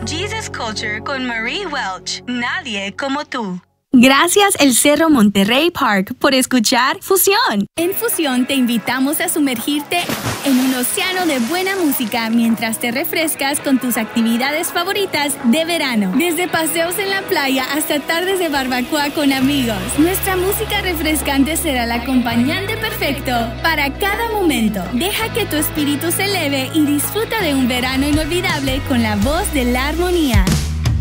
Jesus Culture con Marie Welch. Nadie como tú. Gracias el Cerro Monterrey Park por escuchar Fusión. En Fusión te invitamos a sumergirte en un océano de buena música mientras te refrescas con tus actividades favoritas de verano. Desde paseos en la playa hasta tardes de barbacoa con amigos. Nuestra música refrescante será el acompañante perfecto para cada momento. Deja que tu espíritu se eleve y disfruta de un verano inolvidable con la voz de la armonía.